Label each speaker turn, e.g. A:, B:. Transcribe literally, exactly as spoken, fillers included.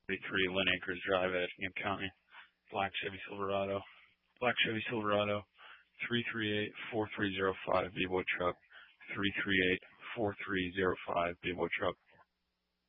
A: thirty-three Lynn Acres Drive at Effingham County. Black Chevy Silverado. Black Chevy Silverado. three three eight, four three zero five B-Boy truck. three three eight, four three zero five B-Boy truck.